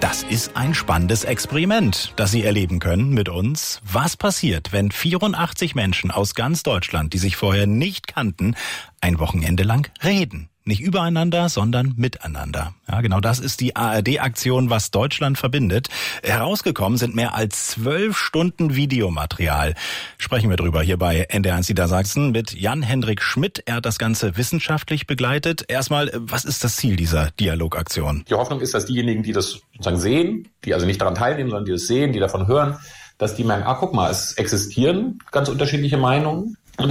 Das ist ein spannendes Experiment, das Sie erleben können mit uns. Was passiert, wenn 84 Menschen aus ganz Deutschland, die sich vorher nicht kannten, ein Wochenende lang reden? Nicht übereinander, sondern miteinander. Ja, genau das ist die ARD-Aktion, was Deutschland verbindet. Herausgekommen sind mehr als 12 Stunden Videomaterial. Sprechen wir drüber hier bei NDR1 Niedersachsen mit Jan-Hendrik Schmidt. Er hat das Ganze wissenschaftlich begleitet. Erstmal, was ist das Ziel dieser Dialogaktion? Die Hoffnung ist, dass diejenigen, die das sozusagen sehen, die also nicht daran teilnehmen, sondern die das sehen, die davon hören, dass die merken, guck mal, es existieren ganz unterschiedliche Meinungen.